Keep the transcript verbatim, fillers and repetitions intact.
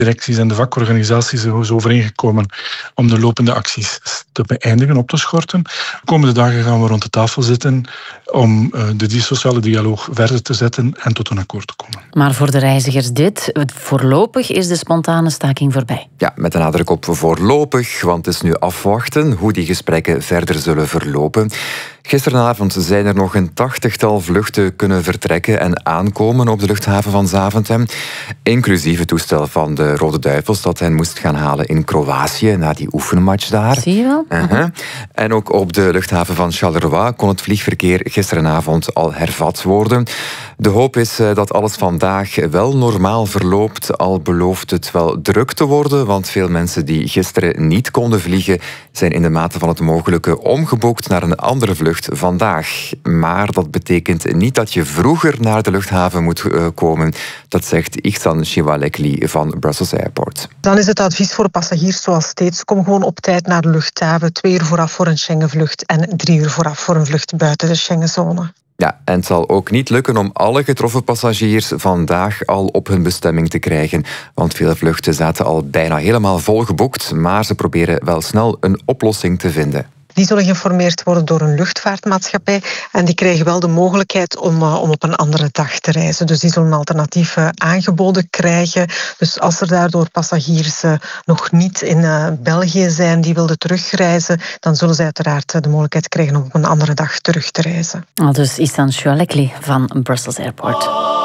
directies en de vakorganisaties zijn zo overeengekomen om de lopende acties te beëindigen, op te schorten. De komende dagen gaan we rond de tafel zitten om de sociale dialoog verder te zetten en tot een akkoord te komen. Maar voor de reizigers dit, voorlopig is de spontane staking voorbij. Ja, met een nadruk op voorlopig, want het is nu afwachten hoe die gesprekken verder zullen verlopen. Gisteravond zijn er nog een tachtigtal vluchten kunnen vertrekken en aankomen op de luchthaven van Zaventem. Inclusief het toestel van de Rode Duivels dat hen moest gaan halen in Kroatië na die oefenmatch daar. Zie je wel? Uh-huh. En ook op de luchthaven van Charleroi kon het vliegverkeer gisteravond al hervat worden. De hoop is dat alles vandaag wel normaal verloopt, al belooft het wel druk te worden, want veel mensen die gisteren niet konden vliegen zijn in de mate van het mogelijke omgeboekt naar een andere vlucht vandaag. Maar dat betekent niet dat je vroeger naar de luchthaven moet komen. Dat zegt Ihsan Shivalekli van Brussels Airport. Dan is het advies voor passagiers zoals steeds: kom gewoon op tijd naar de luchthaven. Twee uur vooraf voor een Schengenvlucht en drie uur vooraf voor een vlucht buiten de Schengenzone. Ja, en het zal ook niet lukken om alle getroffen passagiers vandaag al op hun bestemming te krijgen. Want veel vluchten zaten al bijna helemaal volgeboekt, maar ze proberen wel snel een oplossing te vinden. Die zullen geïnformeerd worden door een luchtvaartmaatschappij en die krijgen wel de mogelijkheid om, uh, om op een andere dag te reizen. Dus die zullen een alternatief uh, aangeboden krijgen. Dus als er daardoor passagiers uh, nog niet in uh, België zijn die wilden terugreizen, dan zullen ze uiteraard uh, de mogelijkheid krijgen om op een andere dag terug te reizen. Al dus Ihsan Shivalekli van Brussels Airport.